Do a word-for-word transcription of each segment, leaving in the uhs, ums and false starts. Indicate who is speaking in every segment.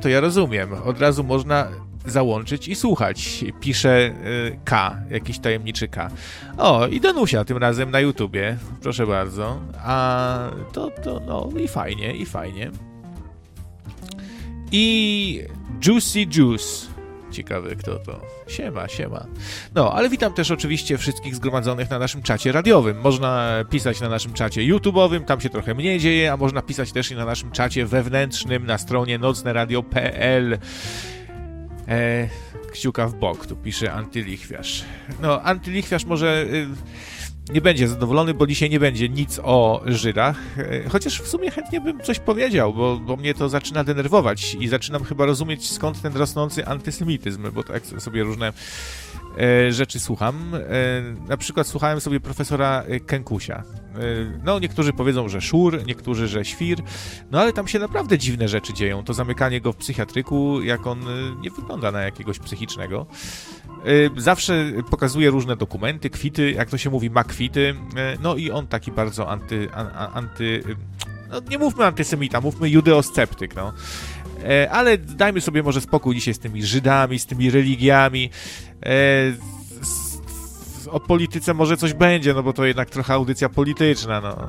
Speaker 1: to ja rozumiem. Od razu można załączyć i słuchać. Pisze y, K, jakiś tajemniczy K. O, i Danusia tym razem na YouTubie. Proszę bardzo. A to, to no i fajnie, i fajnie. I Juicy Juice. Ciekawe kto to. Siema, siema. No, ale witam też oczywiście wszystkich zgromadzonych na naszym czacie radiowym. Można pisać na naszym czacie YouTube'owym, tam się trochę mniej dzieje, a można pisać też i na naszym czacie wewnętrznym na stronie nocne radio kropka p l. E, kciuka w bok, tu pisze Antylichwiarz. No, Antylichwiarz może y, nie będzie zadowolony, bo dzisiaj nie będzie nic o Żydach, e, chociaż w sumie chętnie bym coś powiedział, bo, bo mnie to zaczyna denerwować i zaczynam chyba rozumieć, skąd ten rosnący antysemityzm, bo tak sobie różne e, rzeczy słucham. E, na przykład słuchałem sobie profesora Kękusia. E, no, niektórzy powiedzą, że szur, niektórzy, że świr, no ale tam się naprawdę dziwne rzeczy dzieją. To zamykanie go w psychiatryku, jak on nie wygląda na jakiegoś psychicznego. Zawsze pokazuje różne dokumenty, kwity, jak to się mówi, ma kwity, no i on taki bardzo anty, anty no nie mówmy antysemita, mówmy judeosceptyk, no. Ale dajmy sobie może spokój dzisiaj z tymi Żydami, z tymi religiami. O polityce może coś będzie, no bo to jednak trochę audycja polityczna, no.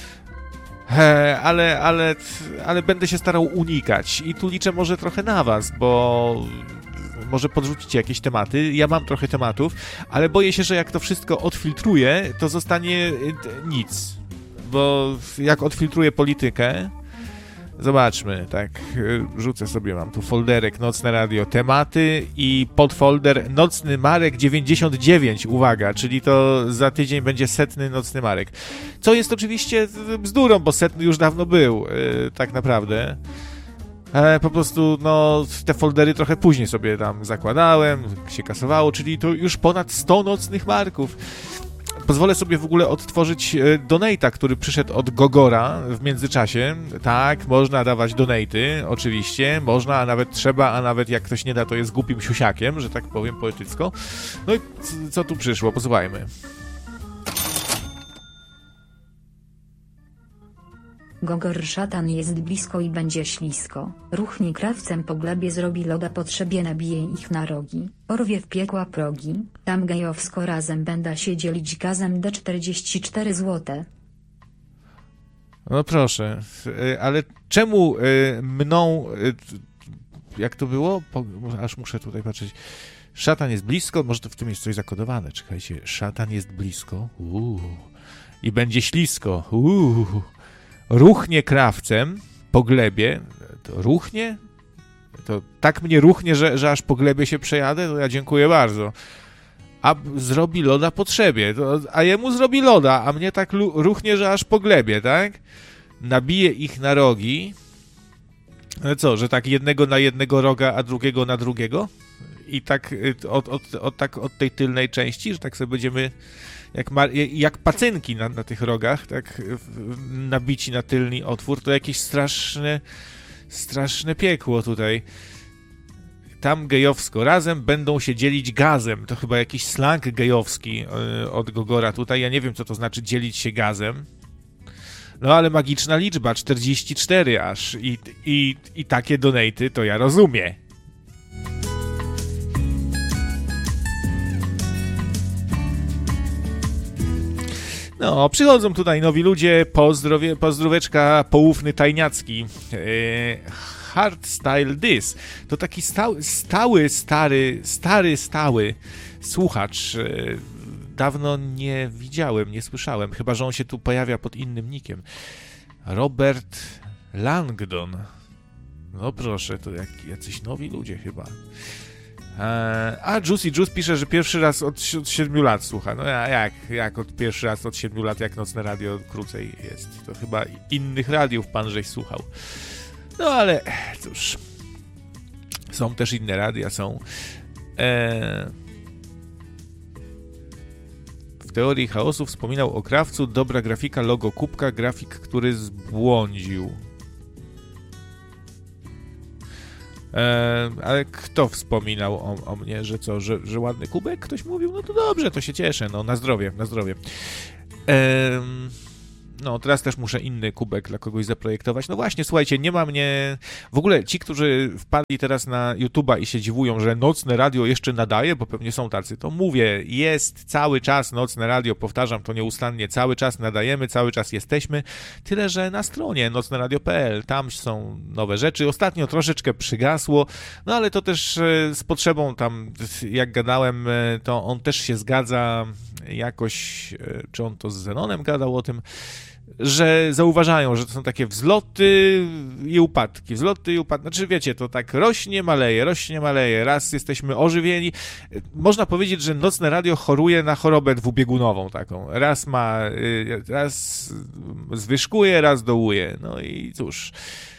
Speaker 1: Ale, ale, ale będę się starał unikać i tu liczę może trochę na was, bo może podrzucicie jakieś tematy. Ja mam trochę tematów, ale boję się, że jak to wszystko odfiltruję, to zostanie nic. Bo jak odfiltruję politykę, zobaczmy, tak, rzucę sobie, mam tu folderek Nocne Radio, tematy i podfolder Nocny Marek dziewięćdziesiąt dziewięć, uwaga, czyli to za tydzień będzie setny Nocny Marek. Co jest oczywiście bzdurą, bo setny już dawno był, yy, tak naprawdę. E, po prostu, no, te foldery trochę później sobie tam zakładałem, się kasowało, czyli to już ponad sto Nocnych Marków. Pozwolę sobie w ogóle odtworzyć donate'a, który przyszedł od Gogora w międzyczasie. Tak, można dawać donate'y, oczywiście, można, a nawet trzeba, a nawet jak ktoś nie da, to jest głupim siusiakiem, że tak powiem poetycko. No i co tu przyszło? Posłuchajmy.
Speaker 2: Gogor szatan jest blisko i będzie ślisko. Ruchnie krawcem po glebie, zrobi loda potrzebie, nabije ich na rogi. Porwie w piekła progi. Tam gejowsko razem będa się dzielić gazem D czterdzieści cztery złote.
Speaker 1: No proszę, ale czemu mną, jak to było? Aż muszę tutaj patrzeć. Szatan jest blisko, może to w tym jest coś zakodowane. Czekajcie, szatan jest blisko. Uuu. I będzie ślisko. Uuu. Ruchnie krawcem po glebie, to ruchnie? To tak mnie ruchnie, że, że aż po glebie się przejadę, to ja dziękuję bardzo. A zrobi loda potrzebie, to, a jemu zrobi loda, a mnie tak ruchnie, że aż po glebie, tak? Nabije ich na rogi. No co, że tak jednego na jednego roga, a drugiego na drugiego? I tak od, od, od, tak od tej tylnej części, że tak sobie będziemy jak, ma, jak pacynki na, na tych rogach, tak nabici na tylny otwór, to jakieś straszne, straszne piekło tutaj. Tam gejowsko razem będą się dzielić gazem. To chyba jakiś slang gejowski yy, od Gogora tutaj. Ja nie wiem, co to znaczy dzielić się gazem. No ale magiczna liczba, czterdzieści cztery aż. I, i, i takie donaty to ja rozumiem. No, przychodzą tutaj nowi ludzie, pozdrowie, pozdróweczka, poufny tajniacki. Eee, Hardstyle This. To taki stały, stały, stary, stary, stały słuchacz. Eee, dawno nie widziałem, nie słyszałem, chyba że on się tu pojawia pod innym nickiem. Robert Langdon. No proszę, to jak, jacyś nowi ludzie chyba. A Juicy Juice pisze, że pierwszy raz od, od siedmiu lat słucha. No jak, jak od pierwszy raz od siedmiu lat, jak Nocne Radio krócej jest. To chyba innych radiów pan żeś słuchał. No ale cóż, są też inne radia, są. E... W teorii chaosu wspominał o krawcu, dobra grafika, logo kubka, grafik, który zbłądził. E, ale kto wspominał o, o mnie, że co, że, że ładny kubek? Ktoś mówił? No to dobrze, to się cieszę, no na zdrowie, na zdrowie. E, no teraz też muszę inny kubek dla kogoś zaprojektować. No właśnie, słuchajcie, nie ma mnie... W ogóle ci, którzy wpadli teraz na YouTube'a i się dziwują, że nocne radio jeszcze nadaje, bo pewnie są tacy, to mówię, jest cały czas nocne radio, powtarzam to nieustannie, cały czas nadajemy, cały czas jesteśmy, tyle, że na stronie nocne radio kropka pe el, tam są nowe rzeczy. Ostatnio troszeczkę przygasło, no ale to też z potrzebą tam, jak gadałem, to on też się zgadza jakoś, czy on to z Zenonem gadał o tym, że zauważają, że to są takie wzloty i upadki, wzloty i upadki, znaczy wiecie, to tak rośnie, maleje, rośnie, maleje, raz jesteśmy ożywieni, można powiedzieć, że nocne radio choruje na chorobę dwubiegunową taką, raz ma, raz zwyżkuje, raz dołuje, no i cóż...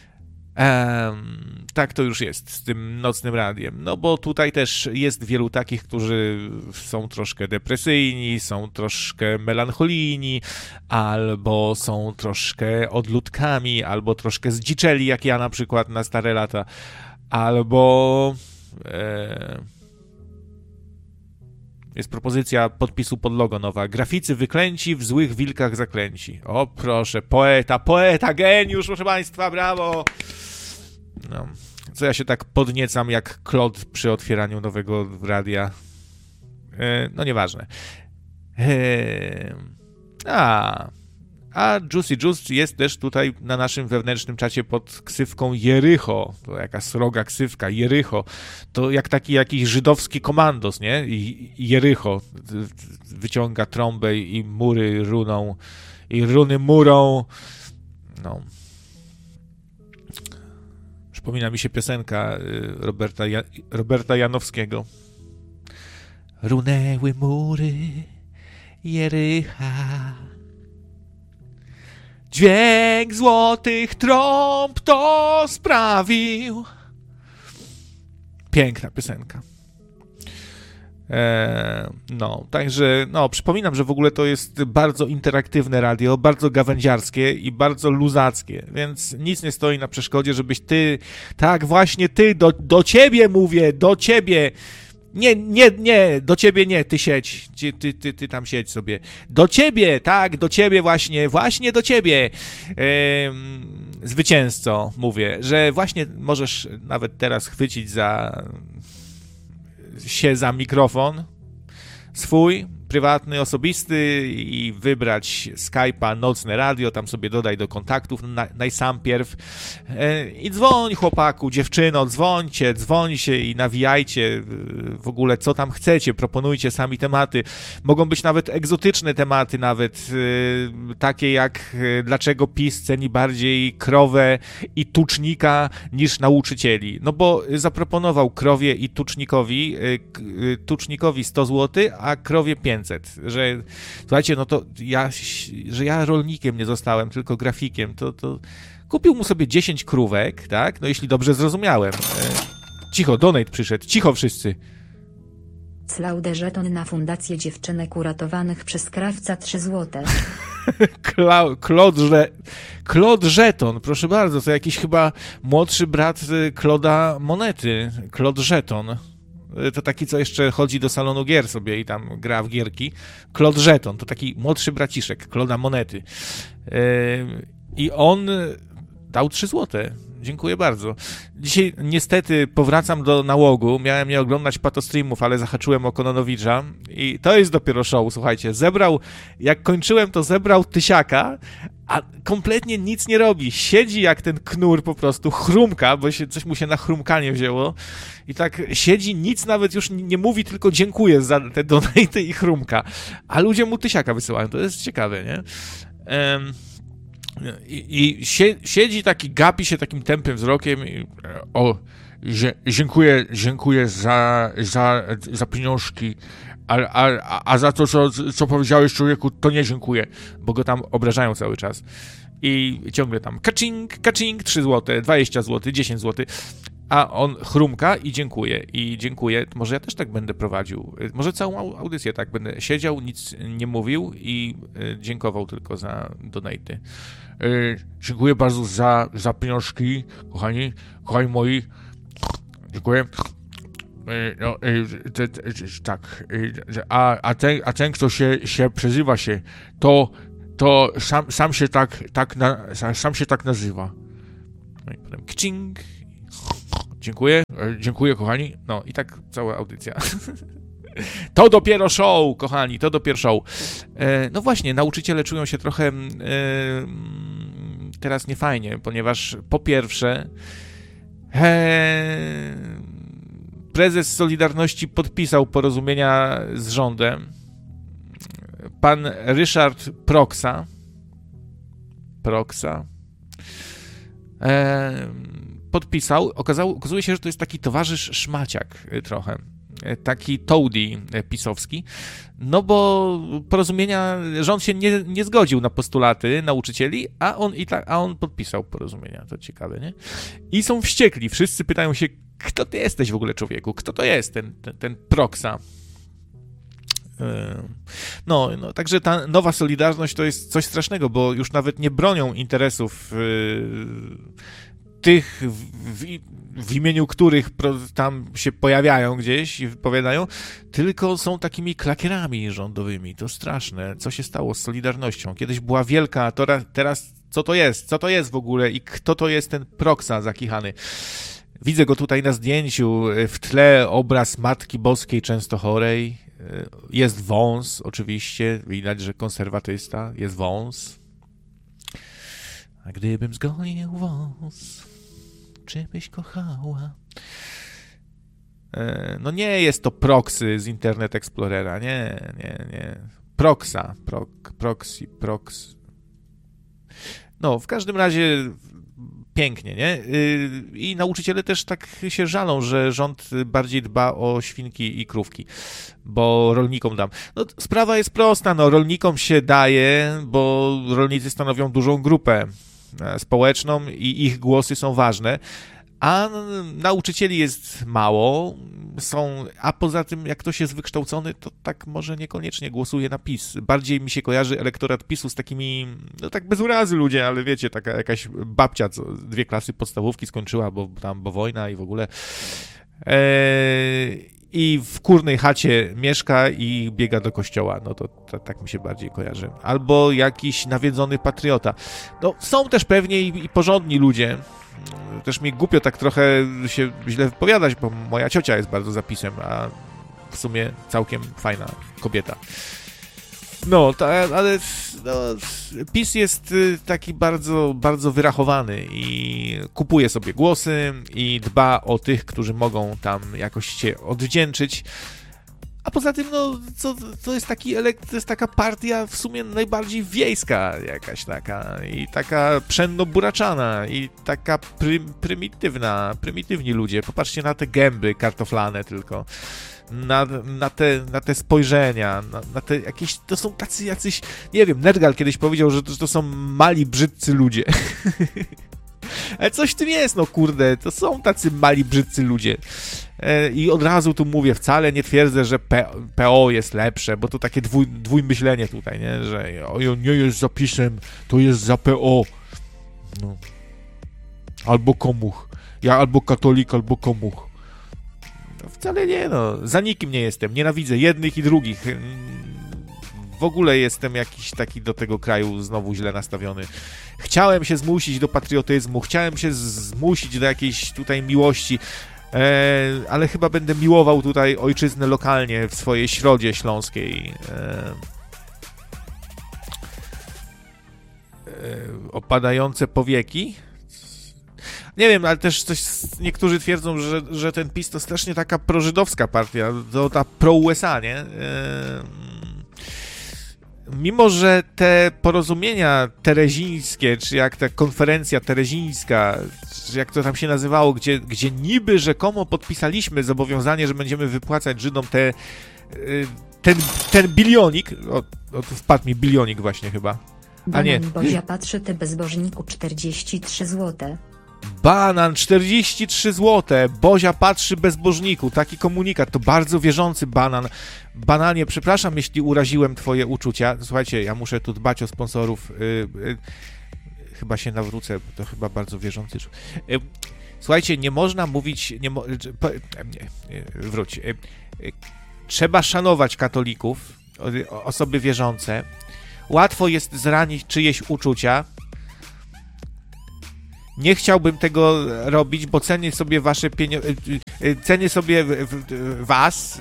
Speaker 1: Um, tak to już jest z tym nocnym radiem, no bo tutaj też jest wielu takich, którzy są troszkę depresyjni, są troszkę melancholijni, albo są troszkę odludkami, albo troszkę zdziczeli, jak ja na przykład na stare lata, albo... E... Jest propozycja podpisu pod logo nowa. Graficy wyklęci, w złych wilkach zaklęci. O proszę, poeta, poeta, geniusz, proszę państwa, brawo! No, co ja się tak podniecam jak Claude przy otwieraniu nowego radia. E, no nieważne. E, a, a Juicy Juice jest też tutaj na naszym wewnętrznym czacie pod ksywką Jericho. To jaka sroga ksywka, Jericho. To jak taki jakiś żydowski komandos, nie? I Jericho wyciąga trąbę i mury runą, i runy murą. No. Przypomina mi się piosenka Roberta, ja- Roberta Janowskiego. Runęły mury Jericha. Dźwięk złotych trąb to sprawił. Piękna piosenka. Eee, no, także, no, przypominam, że w ogóle to jest bardzo interaktywne radio, bardzo gawędziarskie i bardzo luzackie, więc nic nie stoi na przeszkodzie, żebyś ty, tak właśnie ty, do, do ciebie mówię, do ciebie, nie, nie, nie, do ciebie nie, ty siedź, ty, ty, ty, ty tam siedź sobie, do ciebie, tak, do ciebie właśnie, właśnie do ciebie, eee, zwycięzco, mówię, że właśnie możesz nawet teraz chwycić za... się za mikrofon swój, prywatny, osobisty i wybrać Skype'a, nocne radio, tam sobie dodaj do kontaktów na, najsampierw e, i dzwoń chłopaku, dziewczyno, dzwońcie, dzwońcie i nawijajcie w ogóle co tam chcecie, proponujcie sami tematy, mogą być nawet egzotyczne tematy, nawet e, takie jak e, dlaczego PiS ceni bardziej krowę i tucznika niż nauczycieli, no bo zaproponował krowie i tucznikowi e, k, e, tucznikowi sto złotych, a krowie pięćset. Że słuchajcie, no to ja, że ja rolnikiem nie zostałem, tylko grafikiem, to, to kupił mu sobie dziesięć krówek, tak? No jeśli dobrze zrozumiałem. E, cicho, donate przyszedł, cicho wszyscy.
Speaker 2: Claude żeton na fundację dziewczynek uratowanych przez krawca trzy złote.
Speaker 1: Claude, Claude Żeton, proszę bardzo, to jakiś chyba młodszy brat Claude'a Monety, Claude Żeton. To taki, co jeszcze chodzi do salonu gier sobie i tam gra w gierki. Claude Żeton, to taki młodszy braciszek Claude'a Monety. Yy, I on dał trzy złote. Dziękuję bardzo. Dzisiaj niestety powracam do nałogu. Miałem nie oglądać patostreamów, ale zahaczyłem o Kononowicza i to jest dopiero show, słuchajcie. Zebrał, jak kończyłem, to zebrał tysiaka, a kompletnie nic nie robi. Siedzi jak ten knur po prostu, chrumka, bo się, coś mu się na chrumkanie wzięło i tak siedzi, nic nawet już nie mówi, tylko dziękuję za te donaty i chrumka. A ludzie mu tysiaka wysyłają, to jest ciekawe, nie? Um, I, i siedzi taki, gapi się takim tępym wzrokiem i o, dziękuję, dziękuję za, za, za pieniążki, a, a, a za to, co, co powiedziałeś człowieku, to nie dziękuję, bo go tam obrażają cały czas. I ciągle tam kaczing, kaczing, trzy złote, dwadzieścia złotych, dziesięć złotych, a on chrumka i dziękuję, i dziękuję. Może ja też tak będę prowadził, może całą audycję tak będę siedział, nic nie mówił i dziękował tylko za donaty. Yy, dziękuję bardzo za, za pieniążki, kochani, kochani moi, dziękuję. Yy, no, yy, te, te, tak, yy, a, a, ten, a ten, kto się, się przezywa się, to to sam, sam, się, tak, tak na, sam się tak nazywa. No i potem kcing. Dziękuję, dziękuję kochani. No i tak cała audycja. To dopiero show, kochani, to dopiero show. E, no właśnie, nauczyciele czują się trochę e, teraz niefajnie, ponieważ po pierwsze e, prezes Solidarności podpisał porozumienia z rządem. Pan Ryszard Proksa Proksa e, podpisał. Okazało, okazuje się, że to jest taki towarzysz szmaciak trochę. Taki toady pisowski, no bo porozumienia, rząd się nie, nie zgodził na postulaty nauczycieli, a on i tak, a on podpisał porozumienia, to ciekawe, nie? I są wściekli, wszyscy pytają się, kto ty jesteś w ogóle, człowieku, kto to jest ten, ten, ten Proksa? No, no, także ta nowa Solidarność to jest coś strasznego, bo już nawet nie bronią interesów yy, tych, w, w, w imieniu których tam się pojawiają gdzieś i wypowiadają, tylko są takimi klakierami rządowymi. To straszne. Co się stało z Solidarnością? Kiedyś była wielka, a teraz co to jest? Co to jest w ogóle? I kto to jest ten Proksa zakichany? Widzę go tutaj na zdjęciu. W tle obraz Matki Boskiej Częstochorej. Jest wąs, oczywiście. Widać, że konserwatysta. Jest wąs. A gdybym zgonił wąs, czy byś kochała? E, no nie jest to proxy z Internet Explorera, nie, nie, nie. Proxa, prok, proxy, prox. No, w każdym razie pięknie, nie? I nauczyciele też tak się żalą, że rząd bardziej dba o świnki i krówki, bo rolnikom dam. No, sprawa jest prosta, no, rolnikom się daje, bo rolnicy stanowią dużą grupę społeczną i ich głosy są ważne, a nauczycieli jest mało, są, a poza tym jak ktoś jest wykształcony, to tak może niekoniecznie głosuje na PiS. Bardziej mi się kojarzy elektorat PiSu z takimi, no tak bez urazy ludzie, ale wiecie, taka jakaś babcia, co dwie klasy podstawówki skończyła, bo tam, bo wojna i w ogóle. Eee, I w kurnej chacie mieszka i biega do kościoła. No to, to tak mi się bardziej kojarzy. Albo jakiś nawiedzony patriota. No są też pewnie i, i porządni ludzie. Też mi głupio tak trochę się źle wypowiadać, bo moja ciocia jest bardzo za PiS-em, a w sumie całkiem fajna kobieta. No, ta, ale no, PiS jest taki bardzo, bardzo wyrachowany i kupuje sobie głosy i dba o tych, którzy mogą tam jakoś się odwdzięczyć. A poza tym, no, co, to, jest taki, to jest taka partia w sumie najbardziej wiejska jakaś taka i taka pszenno-buraczana i taka prym, prymitywna, prymitywni ludzie. Popatrzcie na te gęby kartoflane tylko. Na, na, te, na te spojrzenia, na, na te jakieś, to są tacy jacyś, nie wiem, Nergal kiedyś powiedział, że to, że to są mali, brzydcy ludzie. Ale coś w tym jest, no kurde, to są tacy mali, brzydcy ludzie. I od razu tu mówię, wcale nie twierdzę, że P O jest lepsze, bo to takie dwój, dwójmyślenie tutaj, nie, że o, nie jest za PiS-em, to jest za P O. No. Albo komuch. Ja albo katolik, albo komuch. No, wcale nie, no. Za nikim nie jestem. Nienawidzę jednych i drugich. W ogóle jestem jakiś taki do tego kraju znowu źle nastawiony. Chciałem się zmusić do patriotyzmu, chciałem się zmusić do jakiejś tutaj miłości, e, ale chyba będę miłował tutaj ojczyznę lokalnie w swojej Środzie Śląskiej. E, e, opadające powieki. Nie wiem, ale też coś, niektórzy twierdzą, że, że ten PiS to strasznie taka prożydowska partia, to ta pro-U S A, nie? E, Mimo że te porozumienia terezińskie, czy jak ta konferencja terezińska, czy jak to tam się nazywało, gdzie, gdzie niby rzekomo podpisaliśmy zobowiązanie, że będziemy wypłacać Żydom te, ten, ten bilionik, o, o tu wpadł mi bilionik właśnie chyba, a nie.
Speaker 2: Bozia patrzy ty bezbożniku czterdzieści trzy złote.
Speaker 1: Banan, czterdzieści trzy złote, Bozia patrzy bezbożniku, taki komunikat, to bardzo wierzący banan. Bananie, przepraszam, jeśli uraziłem twoje uczucia, słuchajcie, ja muszę tu dbać o sponsorów, yy, yy, chyba się nawrócę, to chyba bardzo wierzący. Yy, słuchajcie, nie można mówić, nie mo- yy, yy, wróć, yy, yy, trzeba szanować katolików, osoby wierzące, Łatwo jest zranić czyjeś uczucia. Nie chciałbym tego robić, bo cenię sobie wasze pieniądze, cenię sobie w, w, was.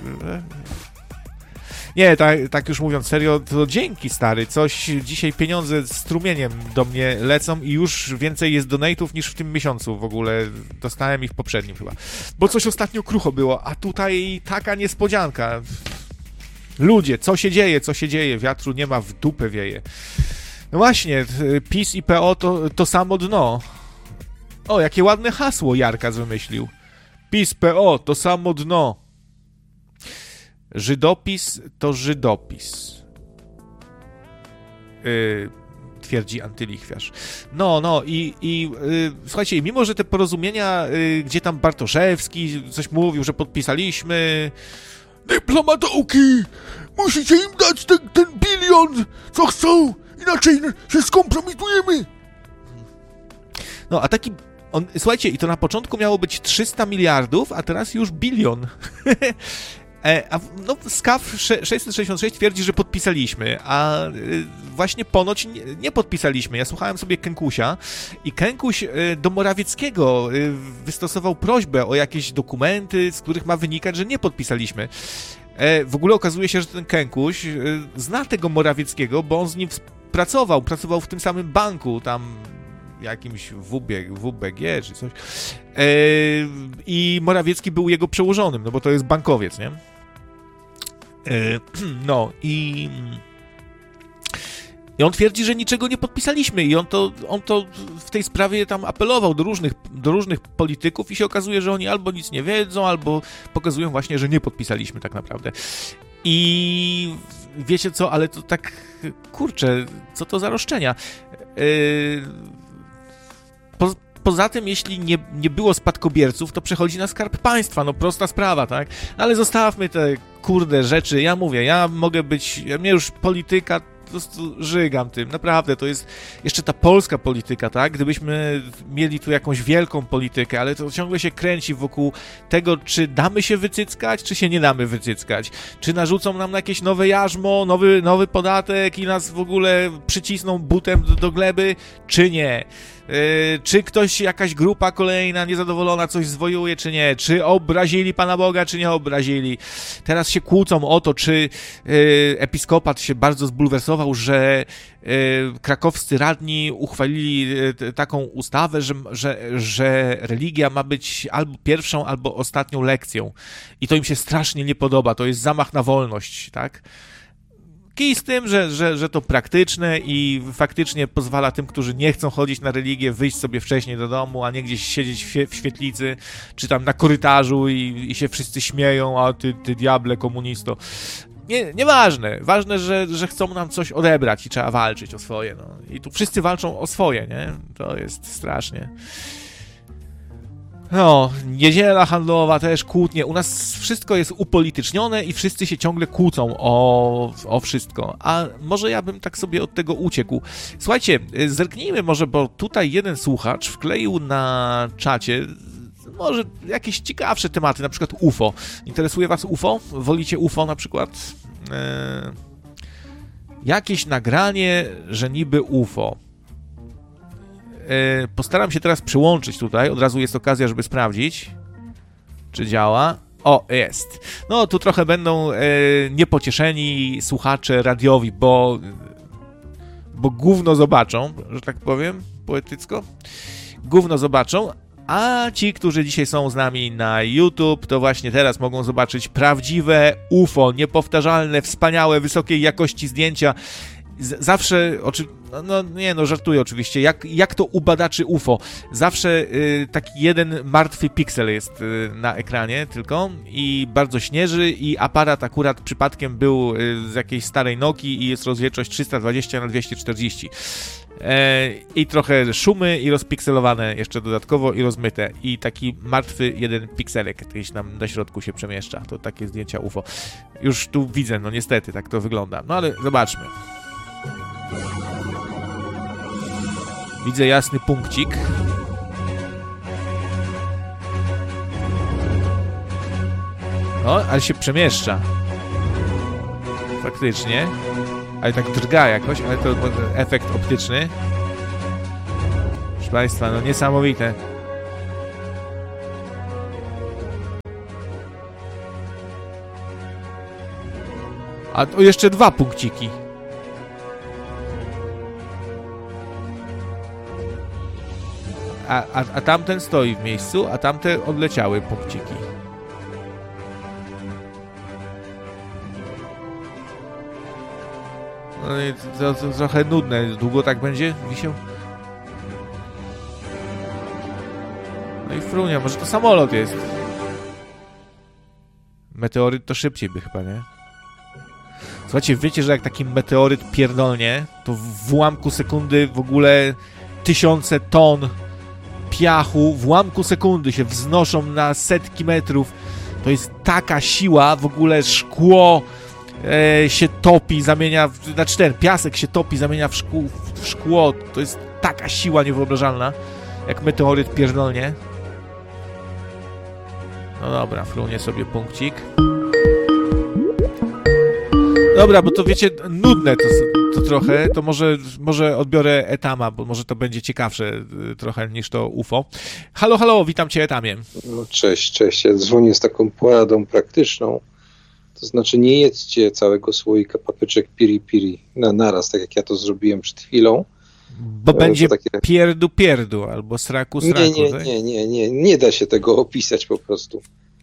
Speaker 1: Nie, tak, tak już mówiąc serio, to dzięki, stary. Coś dzisiaj pieniądze strumieniem do mnie lecą i już więcej jest donate'ów niż w tym miesiącu w ogóle. Dostałem ich w poprzednim chyba. Bo coś ostatnio krucho było, a tutaj taka niespodzianka. Ludzie, co się dzieje, co się dzieje? Wiatru nie ma, w dupę wieje. No właśnie, PiS i P O to, to samo dno. O, jakie ładne hasło Jarkas wymyślił. PiS, P O to samo dno. Żydopis to Żydopis. Yy, twierdzi antylichwiarz. No, no i, i yy, słuchajcie, mimo że te porozumienia, yy, gdzie tam Bartoszewski coś mówił, że podpisaliśmy...
Speaker 3: Dyplomatołki! Musicie im dać ten, ten bilion, co chcą, inaczej się skompromitujemy!
Speaker 1: No, a taki... On, słuchajcie, i to na początku miało być trzysta miliardów, a teraz już bilion. e, a no, SKAF sześćset sześćdziesiąt sześć twierdzi, że podpisaliśmy, a y, właśnie ponoć nie, nie podpisaliśmy. Ja słuchałem sobie Kękusia i Kękuś y, do Morawieckiego y, wystosował prośbę o jakieś dokumenty, z których ma wynikać, że nie podpisaliśmy. E, w ogóle okazuje się, że ten Kękuś y, zna tego Morawieckiego, bo on z nim pracował, pracował w tym samym banku, tam jakimś W B G czy coś. E, I Morawiecki był jego przełożonym, no bo to jest bankowiec, nie? E, no i... I on twierdzi, że niczego nie podpisaliśmy i on to, on to w tej sprawie tam apelował do różnych, do różnych polityków i się okazuje, że oni albo nic nie wiedzą, albo pokazują właśnie, że nie podpisaliśmy tak naprawdę. I wiecie co, ale to tak, kurczę, co to za roszczenia? Yy... Po, poza tym, jeśli nie, nie było spadkobierców, to przechodzi na Skarb Państwa, no prosta sprawa, tak? Ale zostawmy te kurde rzeczy, ja mówię, ja mogę być, mnie już polityka, po prostu żygam tym, naprawdę, to jest jeszcze ta polska polityka, tak? Gdybyśmy mieli tu jakąś wielką politykę, ale to ciągle się kręci wokół tego, czy damy się wycyckać, czy się nie damy wycyckać, czy narzucą nam na jakieś nowe jarzmo, nowy, nowy podatek i nas w ogóle przycisną butem do, do gleby, czy nie. Yy, czy ktoś, jakaś grupa kolejna niezadowolona coś zwojuje, czy nie, czy obrazili Pana Boga, czy nie obrazili. Teraz się kłócą o to, czy yy, episkopat się bardzo zbulwersował, że yy, krakowscy radni uchwalili yy, taką ustawę, że, że, że religia ma być albo pierwszą, albo ostatnią lekcją. I to im się strasznie nie podoba, to jest zamach na wolność, tak? Kij z tym, że, że, że to praktyczne i faktycznie pozwala tym, którzy nie chcą chodzić na religię, wyjść sobie wcześniej do domu, a nie gdzieś siedzieć w, w świetlicy, czy tam na korytarzu i, i się wszyscy śmieją, a ty, ty diable, komunisto. Nie, nieważne. Ważne, że, że chcą nam coś odebrać i trzeba walczyć o swoje. No. I tu wszyscy walczą o swoje, nie? To jest strasznie. No, niedziela handlowa też, kłótnie. U nas wszystko jest upolitycznione i wszyscy się ciągle kłócą o, o wszystko. A może ja bym tak sobie od tego uciekł. Słuchajcie, zerknijmy może, bo tutaj jeden słuchacz wkleił na czacie może jakieś ciekawsze tematy, na przykład U F O. Interesuje was U F O? Wolicie U F O na przykład? Eee, jakieś nagranie, że niby U F O. Postaram się teraz przyłączyć tutaj, od razu jest okazja, żeby sprawdzić, czy działa. O, jest. No, tu trochę będą e, niepocieszeni słuchacze radiowi, bo bo gówno zobaczą, że tak powiem, poetycko. Gówno zobaczą, a ci, którzy dzisiaj są z nami na YouTube, to właśnie teraz mogą zobaczyć prawdziwe U F O, niepowtarzalne, wspaniałe, wysokiej jakości zdjęcia. Z- zawsze, oczy... no, no nie no, żartuję oczywiście, jak, jak to u badaczy U F O, zawsze y, taki jeden martwy piksel jest y, na ekranie tylko i bardzo śnieży i aparat akurat przypadkiem był y, z jakiejś starej Nokii i jest rozdzielczość trzysta dwadzieścia na dwieście czterdzieści. E, I trochę szumy i rozpikselowane jeszcze dodatkowo i rozmyte i taki martwy jeden pikselek gdzieś tam na środku się przemieszcza. To takie zdjęcia U F O. Już tu widzę, no niestety tak to wygląda. No ale zobaczmy. Widzę jasny punkcik. O, ale się przemieszcza. Faktycznie. Ale tak drga jakoś, ale to może efekt optyczny. Proszę Państwa, no niesamowite. A o, jeszcze dwa punkciki. A, a, a tamten stoi w miejscu, a tamte odleciały punkciki. No i to, to, to trochę nudne. Długo tak będzie wisiał? No i frunia, może to samolot jest. Meteoryt to szybciej by chyba, nie? Słuchajcie, wiecie, że jak taki meteoryt pierdolnie, to w ułamku sekundy w ogóle tysiące ton piachu w ułamku sekundy się wznoszą na setki metrów. To jest taka siła, w ogóle szkło e, się topi, zamienia, w, znaczy ten piasek się topi, zamienia w szkło, w szkło. To jest taka siła niewyobrażalna, jak meteoryt pierdolnie. No dobra, frunie sobie punkcik. Dobra, bo to wiecie, nudne to, to trochę, to może, może odbiorę Etama, bo może to będzie ciekawsze trochę niż to U F O. Halo, halo, witam Cię, Etamie.
Speaker 4: No, cześć, cześć, ja dzwonię z taką poradą praktyczną, to znaczy nie jedzcie całego słoika papryczek piri piri na naraz, tak jak ja to zrobiłem przed chwilą.
Speaker 1: Bo to będzie takie... pierdu pierdu, albo sraku sraku,
Speaker 4: nie, nie,
Speaker 1: tak?
Speaker 4: nie, nie, nie, nie da się tego opisać po prostu.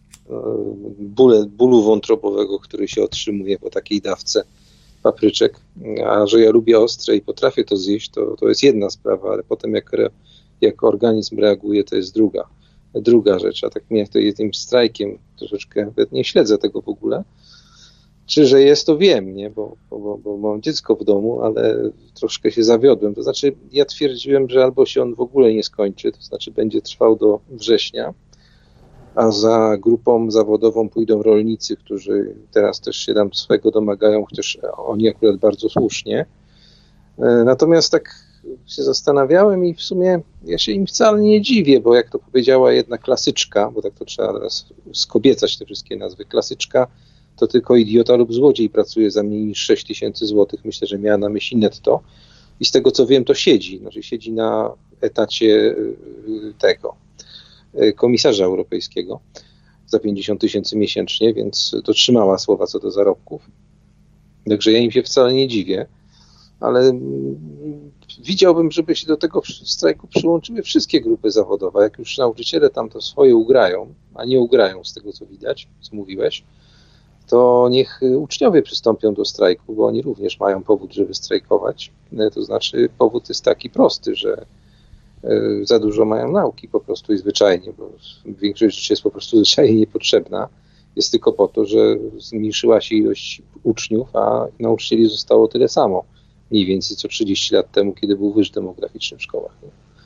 Speaker 4: Bóle, bólu wątrobowego, który się otrzymuje po takiej dawce papryczek, a że ja lubię ostre i potrafię to zjeść, to, to jest jedna sprawa, ale potem jak, re, jak organizm reaguje, to jest druga, druga rzecz, a tak mnie to jest tym strajkiem troszeczkę, nie śledzę tego w ogóle, czy że jest, to wiem, nie, bo, bo, bo mam dziecko w domu, ale troszkę się zawiodłem, to znaczy ja twierdziłem, że albo się on w ogóle nie skończy, to znaczy będzie trwał do września, a za grupą zawodową pójdą rolnicy, którzy teraz też się tam swego domagają, chociaż oni akurat bardzo słusznie. Natomiast tak się zastanawiałem i w sumie ja się im wcale nie dziwię, bo jak to powiedziała jedna klasyczka, bo tak to trzeba teraz skobiecać te wszystkie nazwy, klasyczka to tylko idiota lub złodziej pracuje za mniej niż sześć tysięcy złotych. Myślę, że miała na myśli netto i z tego co wiem to siedzi, znaczy siedzi na etacie tego komisarza europejskiego za pięćdziesiąt tysięcy miesięcznie, więc dotrzymała słowa co do zarobków. Także ja im się wcale nie dziwię, ale widziałbym, żeby się do tego strajku przyłączyły wszystkie grupy zawodowe. Jak już nauczyciele tam to swoje ugrają, a nie ugrają z tego co widać, co mówiłeś, to niech uczniowie przystąpią do strajku, bo oni również mają powód, żeby strajkować. To znaczy powód jest taki prosty, że za dużo mają nauki po prostu i zwyczajnie, bo większość rzeczy jest po prostu zwyczajnie niepotrzebna. Jest tylko po to, że zmniejszyła się ilość uczniów, a nauczycieli zostało tyle samo. Mniej więcej co trzydzieści lat temu, kiedy był wyż demograficzny w szkołach.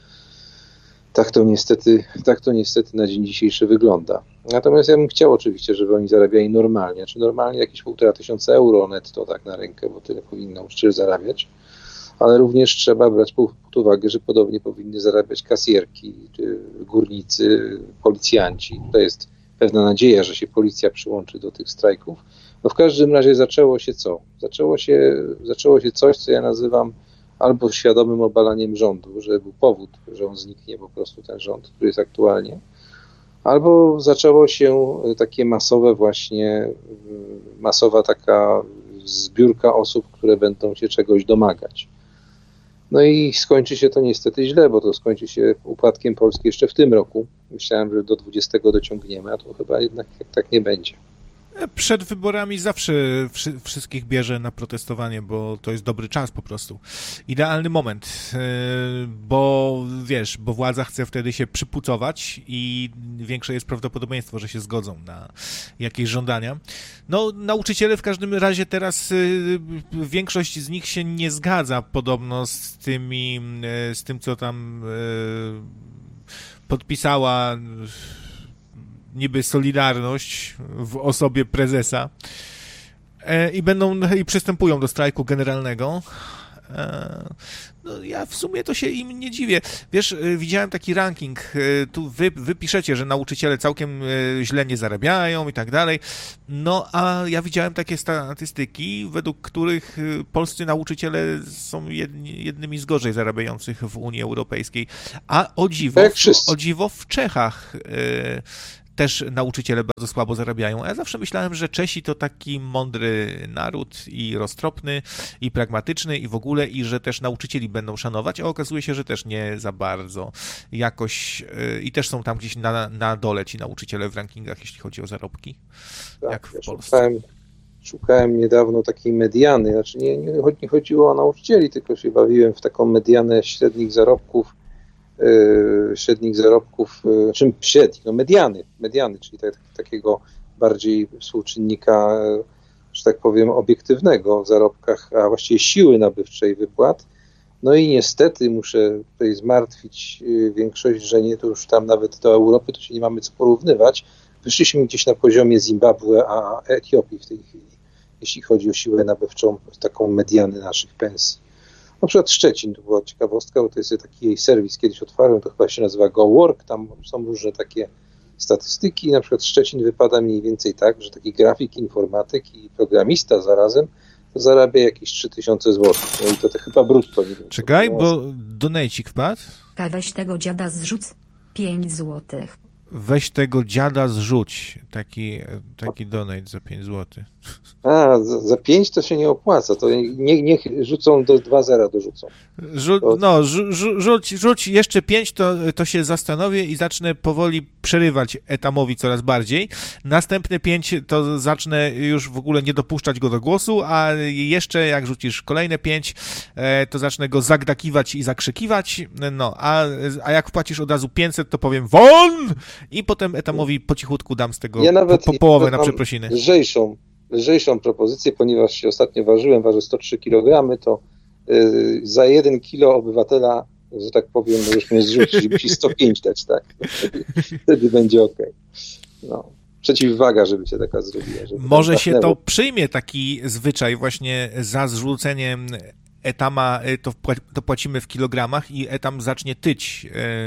Speaker 4: Tak to niestety, tak to niestety na dzień dzisiejszy wygląda. Natomiast ja bym chciał oczywiście, żeby oni zarabiali normalnie. Czy normalnie jakieś półtora tysiąca euro netto tak na rękę, bo tyle powinien nauczyciel zarabiać. Ale również trzeba brać pod uwagę, że podobnie powinny zarabiać kasjerki, górnicy, policjanci. To jest pewna nadzieja, że się policja przyłączy do tych strajków. No w każdym razie zaczęło się co? Zaczęło się, zaczęło się coś, co ja nazywam albo świadomym obalaniem rządu, że był powód, że on zniknie po prostu ten rząd, który jest aktualnie, albo zaczęło się takie masowe właśnie, masowa taka zbiórka osób, które będą się czegoś domagać. No i skończy się to niestety źle, bo to skończy się upadkiem Polski jeszcze w tym roku. Myślałem, że do dwudziestego dociągniemy, a to chyba jednak tak nie będzie.
Speaker 1: Przed wyborami zawsze wszy- wszystkich bierze na protestowanie, bo to jest dobry czas po prostu. Idealny moment, yy, bo wiesz, bo władza chce wtedy się przypucować i większe jest prawdopodobieństwo, że się zgodzą na jakieś żądania. No, nauczyciele w każdym razie teraz yy, większość z nich się nie zgadza podobno z tymi, yy, z tym, co tam yy, podpisała niby Solidarność w osobie prezesa e, i będą i przystępują do strajku generalnego. No ja w sumie to się im nie dziwię. Wiesz, widziałem taki ranking, tu wy, wy piszecie, że nauczyciele całkiem źle nie zarabiają i tak dalej, no a ja widziałem takie statystyki, według których polscy nauczyciele są jedni, jednymi z gorzej zarabiających w Unii Europejskiej, a o dziwo, o dziwo w Czechach też nauczyciele bardzo słabo zarabiają. A ja zawsze myślałem, że Czesi to taki mądry naród i roztropny, i pragmatyczny, i w ogóle, i że też nauczycieli będą szanować, a okazuje się, że też nie za bardzo. Jakoś yy, i też są tam gdzieś na, na dole ci nauczyciele w rankingach, jeśli chodzi o zarobki, tak, jak w
Speaker 4: ja
Speaker 1: Polsce.
Speaker 4: Szukałem, szukałem niedawno takiej mediany, znaczy nie, nie, nie chodziło o nauczycieli, tylko się bawiłem w taką medianę średnich zarobków, Yy, średnich zarobków, yy, czym średnich, no mediany, mediany, czyli tak, takiego bardziej współczynnika, yy, że tak powiem, obiektywnego w zarobkach, a właściwie siły nabywczej wypłat. No i niestety muszę tutaj zmartwić yy, większość, że nie, to już tam nawet do Europy to się nie mamy co porównywać. Wyszliśmy gdzieś na poziomie Zimbabwe, a Etiopii w tej chwili, jeśli chodzi o siłę nabywczą, taką mediany naszych pensji. Na przykład Szczecin, to była ciekawostka, bo to jest taki jej serwis, kiedyś otwarłem, to chyba się nazywa GoWork, tam są różne takie statystyki, na przykład Szczecin wypada mniej więcej tak, że taki grafik, informatyk i programista zarazem to zarabia jakieś trzy tysiące złotych, no i to, to chyba brutto. Nie wiem,
Speaker 1: czekaj, bo donejcik wpadł.
Speaker 2: Weź tego dziada zrzuc, pięć złotych.
Speaker 1: Weź tego dziada zrzuć, taki, taki donate za pięć złotych.
Speaker 4: A, za, za pięć to się nie opłaca, to niech, niech rzucą do dwa zera dorzucą.
Speaker 1: Rzu, no, rzu, rzuć, rzuć jeszcze pięć, to, to się zastanowię i zacznę powoli przerywać Etamowi coraz bardziej. Następne pięć to zacznę już w ogóle nie dopuszczać go do głosu, a jeszcze jak rzucisz kolejne pięć, to zacznę go zagdakiwać i zakrzykiwać, no, a, a jak wpłacisz od razu pięćset, to powiem WON! I potem Etamowi po cichutku dam z tego ja nawet, po, po połowę ja na przeprosiny.
Speaker 4: Lżejszą, lżejszą propozycję, ponieważ się ostatnio ważyłem, waży sto trzy kilogramy, to yy, za jeden kilo obywatela, że tak powiem, możesz mnie zrzucić, musi sto pięć dać, tak? Wtedy, wtedy będzie okej. Okay. No. Przeciwwaga, żeby się taka zrobiła. Żeby
Speaker 1: może się to przyjmie, taki zwyczaj właśnie za zrzuceniem Etama, to, to płacimy w kilogramach i Etam zacznie tyć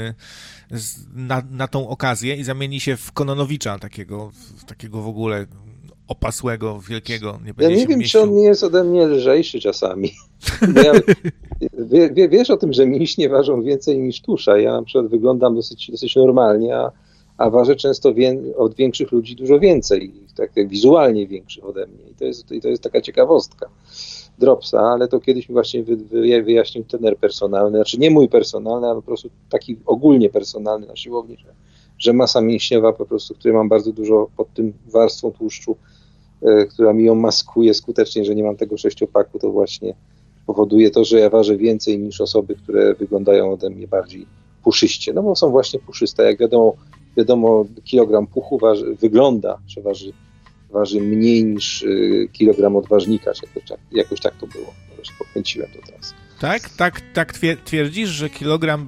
Speaker 1: yy, na, na tą okazję i zamieni się w Kononowicza, takiego, takiego w ogóle opasłego, wielkiego. Nie
Speaker 4: ja nie wiem, mieścił. Czy on nie jest ode mnie lżejszy czasami. Ja, wie, wie, wiesz o tym, że mięśnie ważą więcej niż tusza. Ja na przykład wyglądam dosyć, dosyć normalnie, a, a ważę często wie, od większych ludzi dużo więcej, tak jak wizualnie większych ode mnie. I to jest, i to jest taka ciekawostka Dropsa, ale to kiedyś mi właśnie wy, wy, wyjaśnił trener personalny, znaczy nie mój personalny, ale po prostu taki ogólnie personalny na siłowni, że, że masa mięśniowa po prostu, której mam bardzo dużo pod tym warstwą tłuszczu, y, która mi ją maskuje skutecznie, że nie mam tego sześciopaku, to właśnie powoduje to, że ja ważę więcej niż osoby, które wyglądają ode mnie bardziej puszyście, no bo są właśnie puszyste. Jak wiadomo, wiadomo kilogram puchu waży, wygląda, że waży waży mniej niż y, kilogram odważnika, czy jakoś, jakoś tak to było. Może się pokręciłem to teraz.
Speaker 1: Tak? Tak, tak twierdzisz, że kilogram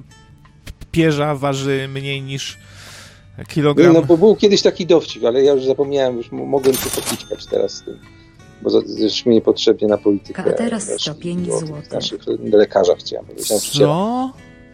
Speaker 1: pierza waży mniej niż kilogram...
Speaker 4: No bo był kiedyś taki dowcip, ale ja już zapomniałem, już mogłem się pokiczkać teraz z tym, bo zresztą mnie niepotrzebnie na politykę.
Speaker 2: A teraz sto pięć złotych.
Speaker 4: Naszych lekarza chciałem powiedzieć.
Speaker 1: Co?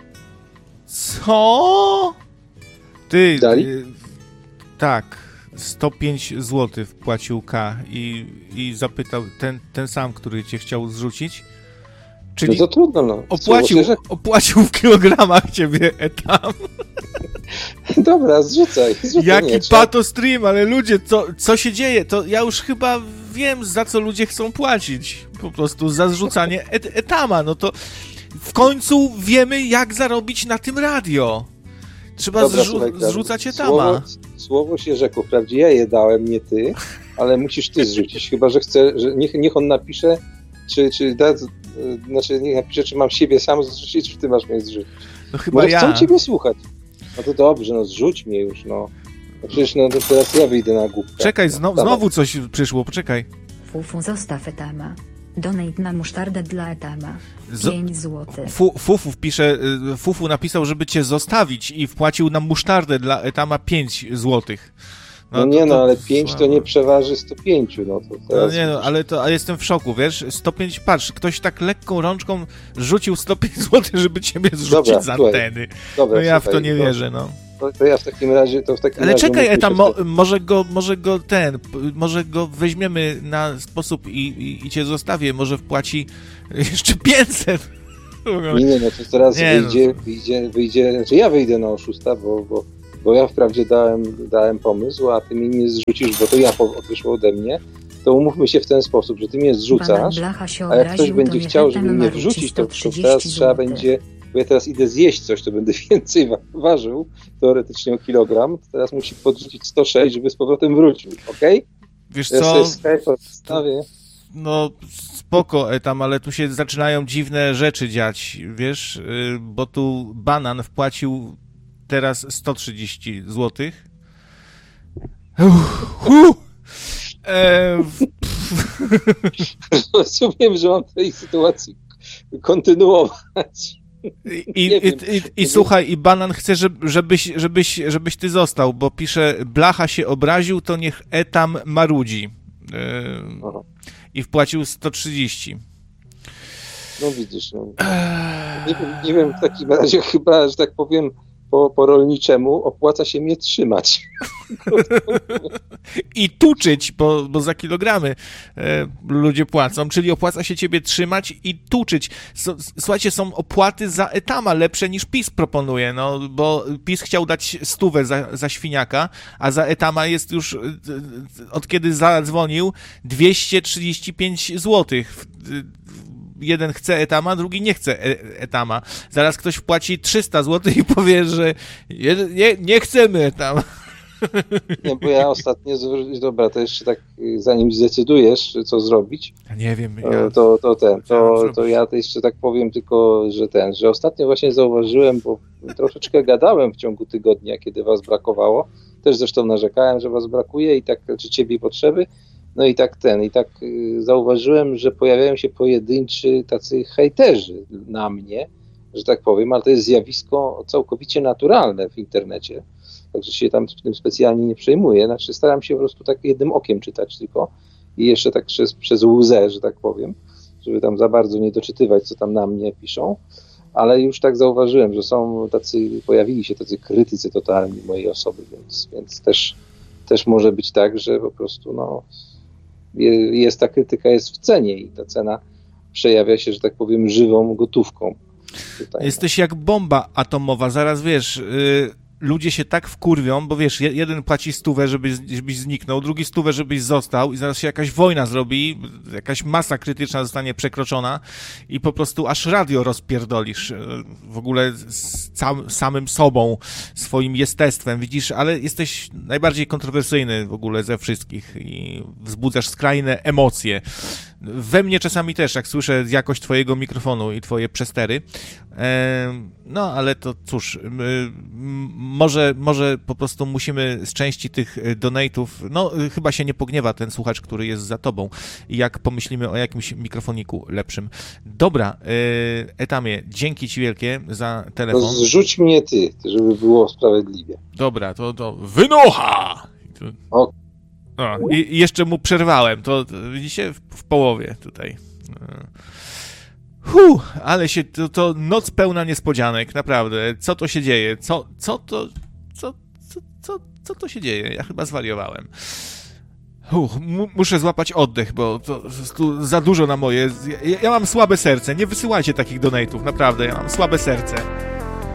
Speaker 1: Co? Ty...
Speaker 4: Dali?
Speaker 1: Y, tak. sto pięć złotych wpłacił K i, i zapytał ten, ten sam, który cię chciał zrzucić. Czyli
Speaker 4: no to trudno, no.
Speaker 1: Opłacił, że... opłacił w kilogramach ciebie Etam.
Speaker 4: Dobra, zrzucaj. zrzucaj
Speaker 1: Jaki
Speaker 4: nie,
Speaker 1: pato stream, ale ludzie, co, co się dzieje? To ja już chyba wiem, za co ludzie chcą płacić. Po prostu za zrzucanie et- Etama. No to w końcu wiemy, jak zarobić na tym radio. Trzeba
Speaker 4: Dobra,
Speaker 1: zrzu-
Speaker 4: słuchaj,
Speaker 1: zrzucać Etama.
Speaker 4: Słowo, słowo się rzekło. Wprawdzie ja je dałem, nie ty, ale musisz ty zrzucić. Chyba, że chcę, że niech, niech on napisze, czy, czy da, znaczy niech napisze, czy mam siebie sam zrzucić, czy ty masz mnie zrzucić.
Speaker 1: No chyba
Speaker 4: Może
Speaker 1: ja.
Speaker 4: chcą ciebie słuchać. No to dobrze, no zrzuć mnie już, no. no przecież no, teraz ja wyjdę na głupkę.
Speaker 1: Czekaj, zno-
Speaker 4: no,
Speaker 1: znowu coś przyszło, poczekaj.
Speaker 2: Fufu, zostaw Etama. Donate na musztardę dla Etama. pięć złotych.
Speaker 1: Fu, Fufu pisze, Fufu napisał, żeby cię zostawić i wpłacił nam musztardę dla Etama pięć złotych.
Speaker 4: No, no nie, to, no ale pięć to nie przeważy sto pięć, no to teraz...
Speaker 1: No nie, no, ale to, ale jestem w szoku, wiesz, sto pięć, patrz, ktoś tak lekką rączką rzucił sto pięć złotych, żeby ciebie zrzucić Dobra, z anteny. Dobra, no ja słuchaj, w to nie to, wierzę, no.
Speaker 4: To, to ja w takim razie, to w takim
Speaker 1: Ale
Speaker 4: razie...
Speaker 1: czekaj, Etam, mo, może go, może go ten, może go weźmiemy na sposób i, i, i cię zostawię, może wpłaci jeszcze pięćset.
Speaker 4: Nie, nie, no to teraz
Speaker 1: nie,
Speaker 4: wyjdzie,
Speaker 1: no.
Speaker 4: wyjdzie, wyjdzie, znaczy ja wyjdę na oszusta, bo, bo, bo ja wprawdzie dałem, dałem pomysł, a ty mi nie zrzucisz, bo to ja wyszło ode mnie, to umówmy się w ten sposób, że ty mnie zrzucasz, a jak ktoś będzie chciał, żeby mnie wrzucić, to, to teraz trzeba będzie, bo ja teraz idę zjeść coś, to będę więcej ważył, teoretycznie o kilogram, to teraz musi podrzucić sto sześć, żeby z powrotem wrócił, okej? Okay?
Speaker 1: Wiesz
Speaker 4: ja
Speaker 1: co?
Speaker 4: Skype'a wstawię.
Speaker 1: No spoko, Etam, ale tu się zaczynają dziwne rzeczy dziać, wiesz, bo tu Banan wpłacił teraz sto trzydzieści złotych. Uff, uh, e,
Speaker 4: Rozumiem, że mam w tej sytuacji kontynuować.
Speaker 1: I, i, i, i, i słuchaj, i Banan chce, żebyś, żebyś, żebyś ty został, bo pisze, Blacha się obraził, to niech Etam marudzi. Yy, I wpłacił sto trzydzieści.
Speaker 4: No widzisz, no. Nie, nie wiem, w takim razie chyba, że tak powiem, po, po rolniczemu opłaca się mnie trzymać.
Speaker 1: I tuczyć, bo, bo za kilogramy e, ludzie płacą, czyli opłaca się ciebie trzymać i tuczyć. So, słuchajcie, są opłaty za Etama lepsze niż PiS proponuje, no, bo PiS chciał dać stówę za, za świniaka, a za Etama jest już, od kiedy zadzwonił, dwieście trzydzieści pięć złotych. Jeden chce Etama, drugi nie chce Etama. Zaraz ktoś wpłaci trzysta złotych i powie, że nie, nie chcemy Etama.
Speaker 4: Nie, bo ja ostatnio, dobra, to jeszcze tak, zanim zdecydujesz, co zrobić,
Speaker 1: nie wiem, ja...
Speaker 4: to, to ten, to, to ja jeszcze tak powiem tylko, że ten, że ostatnio właśnie zauważyłem, bo troszeczkę gadałem w ciągu tygodnia, kiedy was brakowało, też zresztą narzekałem, że was brakuje i tak, czy ciebie potrzeby, no i tak ten, i tak zauważyłem, że pojawiają się pojedynczy tacy hejterzy na mnie, że tak powiem, ale to jest zjawisko całkowicie naturalne w internecie, także się tam tym specjalnie nie przejmuję, znaczy staram się po prostu tak jednym okiem czytać tylko i jeszcze tak przez, przez łzę, że tak powiem, żeby tam za bardzo nie doczytywać, co tam na mnie piszą, ale już tak zauważyłem, że są tacy, pojawili się tacy krytycy totalni mojej osoby, więc, więc też, też może być tak, że po prostu no jest ta krytyka jest w cenie i ta cena przejawia się, że tak powiem, żywą gotówką. Tutaj.
Speaker 1: Jesteś jak bomba atomowa, zaraz wiesz, yy, ludzie się tak wkurwią, bo wiesz, jeden płaci stówę, żebyś, żebyś zniknął, drugi stówę, żebyś został i zaraz się jakaś wojna zrobi, jakaś masa krytyczna zostanie przekroczona i po prostu aż radio rozpierdolisz w ogóle z całym, samym sobą, swoim jestestwem, widzisz, ale jesteś najbardziej kontrowersyjny w ogóle ze wszystkich i wzbudzasz skrajne emocje. We mnie czasami też, jak słyszę jakość twojego mikrofonu i twoje przestery, no ale to cóż, może, może po prostu musimy z części tych donate'ów, no chyba się nie pogniewa ten słuchacz, który jest za tobą i jak pomyślimy o jakimś mikrofoniku lepszym. Dobra, Etamie, dzięki ci wielkie za telefon.
Speaker 4: No zrzuć mnie ty, żeby było sprawiedliwie.
Speaker 1: Dobra, to, to wynocha!
Speaker 4: O.
Speaker 1: O, i, i jeszcze mu przerwałem, to, to widzicie, w, w połowie tutaj. Huh, ale się, to, to noc pełna niespodzianek, naprawdę. Co to się dzieje? Co, co to, co, co, co, co to się dzieje? Ja chyba zwariowałem. Huh, m- muszę złapać oddech, bo to, to za dużo na moje... Ja, ja mam słabe serce, nie wysyłajcie takich donate'ów, naprawdę, ja mam słabe serce.